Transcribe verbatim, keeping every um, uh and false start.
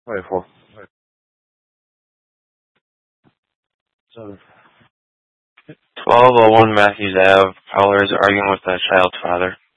twenty-four. Seven. twelve oh one Matthews Ave. Caller is arguing with the child's father.